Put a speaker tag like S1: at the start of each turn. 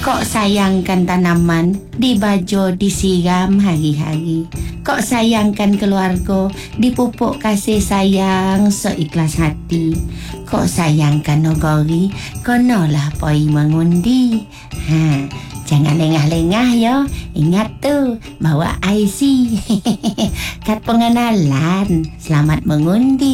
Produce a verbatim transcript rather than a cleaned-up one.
S1: Kok sayangkan tanaman, dibajo disiram hari-hari. Kok sayangkan keluarga, dipupuk kasih sayang seikhlas hati. Kok sayangkan nogori, konolah poi mengundi. Ha, jangan lengah-lengah ya. Ingat tu, bawa I C. Kad pengenalan. Selamat mengundi.